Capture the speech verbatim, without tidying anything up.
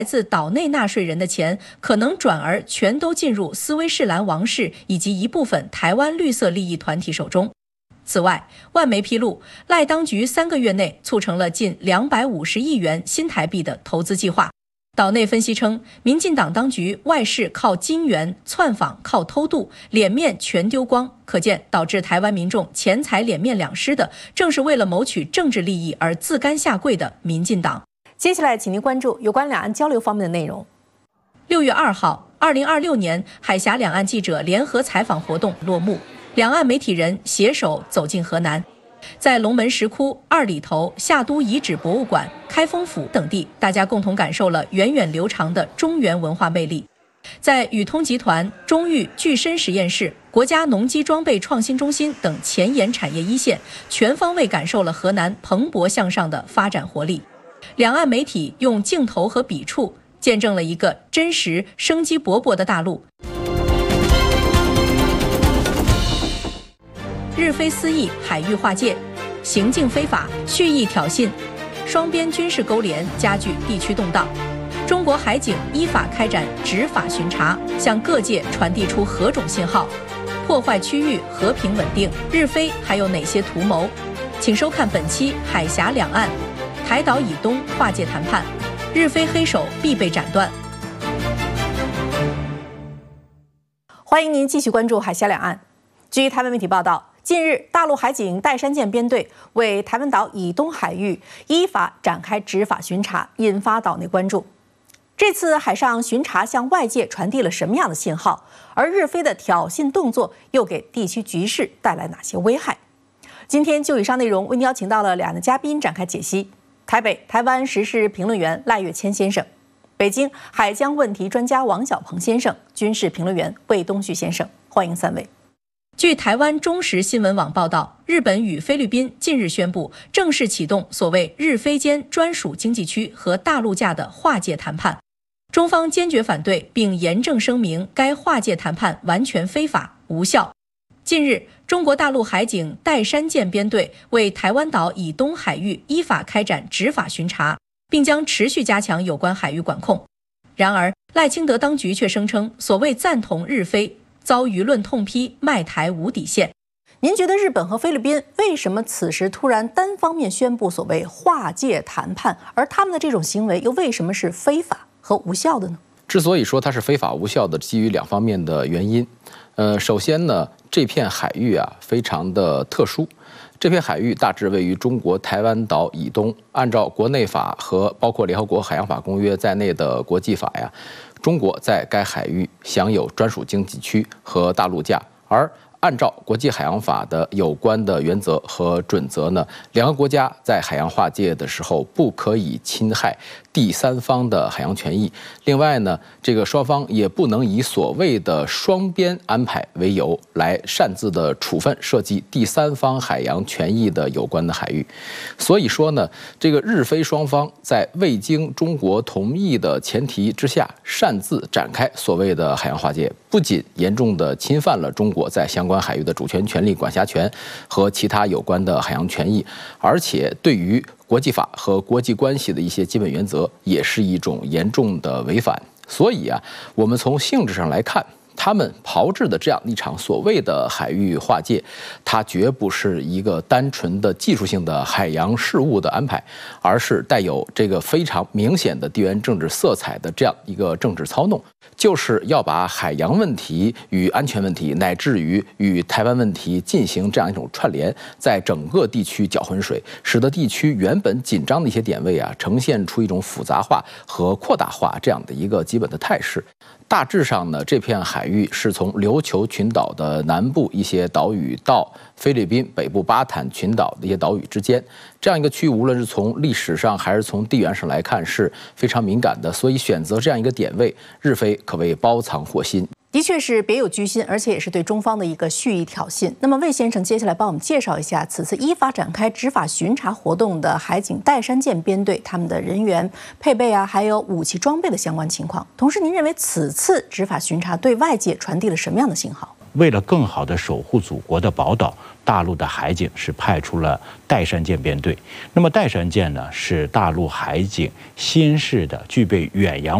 来自岛内纳税人的钱可能转而全都进入斯威士兰王室以及一部分台湾绿色利益团体手中。此外，外媒披露，赖当局三个月内促成了近两百五十亿元新台币的投资计划。岛内分析称，民进党当局外事靠金援，窜访靠偷渡，脸面全丢光，可见导致台湾民众钱财脸面两失的，正是为了谋取政治利益而自甘下跪的民进党。 接下来，请您关注有关两岸交流方面的内容。 六月二号，二零二六年海峡两岸记者联合采访活动落幕，两岸媒体人携手走进河南，在龙门石窟、二里头、夏都遗址博物馆、开封府等地，大家共同感受了源远流长的中原文化魅力。在宇通集团、中裕具身实验室、国家农机装备创新中心等前沿产业一线，全方位感受了河南蓬勃向上的发展活力。两岸媒体用镜头和笔触见证了一个真实、生机勃勃的大陆。日非私议海域划界，行径非法，蓄意挑衅，双边军事勾连加剧地区动荡。中国海警依法开展执法巡查，向各界传递出何种信号？破坏区域和平稳定，日非还有哪些图谋？请收看本期海峡两岸。台岛以东划界谈判，日非黑手必被斩断。 欢迎您继续关注海峡两岸。据台湾媒体报道，近日大陆海警岱山舰编队为台湾岛以东海域依法展开执法巡查，引发岛内关注。这次海上巡查向外界传递了什么样的信号？而日非的挑衅动作又给地区局势带来哪些危害？今天就以上内容为您邀请到了两岸的嘉宾展开解析。台北台湾时事评论员赖岳谦先生，北京海疆问题专家王小鹏先生，军事评论员魏东旭先生，欢迎三位。 据台湾中时新闻网报道，日本与菲律宾近日宣布正式启动所谓日菲间专属经济区和大陆架的划界谈判，中方坚决反对，并严正声明该划界谈判完全非法无效。近日，中国大陆海警岱山舰编队为台湾岛以东海域依法开展执法巡查，并将持续加强有关海域管控。然而，赖清德当局却声称，所谓赞同日菲遭舆论痛批卖台无底线。 您觉得日本和菲律宾为什么此时突然单方面宣布所谓划界谈判，而他们的这种行为又为什么是非法和无效的呢？ 之所以说它是非法无效的，基于两方面的原因。呃，首先呢，这片海域啊非常的特殊，这片海域大致位于中国台湾岛以东，按照国内法和包括联合国海洋法公约在内的国际法呀，中国在该海域享有专属经济区和大陆架，而按照国际海洋法的有关的原则和准则呢，两个国家在海洋划界的时候不可以侵害第三方的海洋权益。另外呢，这个双方也不能以所谓的双边安排为由来擅自的处分涉及第三方海洋权益的有关的海域。所以说呢，这个日菲双方在未经中国同意的前提之下，擅自展开所谓的海洋划界，不仅严重的侵犯了中国在相关海域的主权、权利、管辖权和其他有关的海洋权益，而且对于国际法和国际关系的一些基本原则，也是一种严重的违反。所以啊，我们从性质上来看，他们炮制的这样一场所谓的海域划界，它绝不是一个单纯的技术性的海洋事务的安排，而是带有这个非常明显的地缘政治色彩的这样一个政治操弄，就是要把海洋问题与安全问题，乃至于与台湾问题进行这样一种串联，在整个地区搅浑水，使得地区原本紧张的一些点位啊，呈现出一种复杂化和扩大化这样的一个基本的态势。大致上呢，这片海域是从琉球群岛的南部一些岛屿到菲律宾北部巴坦群岛的一些岛屿之间，这样一个区域，无论是从历史上还是从地缘上来看，是非常敏感的。所以选择这样一个点位，日菲可谓包藏祸心。 的确是别有居心，而且也是对中方的一个蓄意挑衅。那么魏先生接下来帮我们介绍一下此次依法展开执法巡查活动的海警岱山舰编队他们的人员配备啊，还有武器装备的相关情况。同时，您认为此次执法巡查对外界传递了什么样的信号？ 为了更好地守护祖国的宝岛，大陆的海警是派出了岱山舰编队。那么岱山舰呢，是大陆海警新式的具备远洋